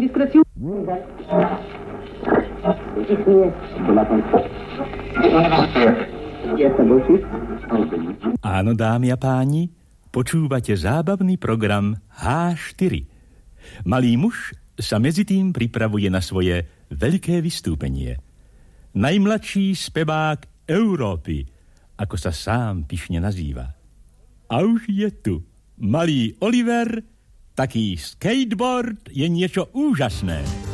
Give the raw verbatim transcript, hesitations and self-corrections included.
discrétion. Áno, dámy a páni, počúvate zábavný program há štyri. Malý muž sa medzi tým pripravuje na svoje veľké vystúpenie. Najmladší spevák Európy, ako sa sám pyšne nazýva. A už je tu malý Oliver, taký skateboard je niečo úžasné.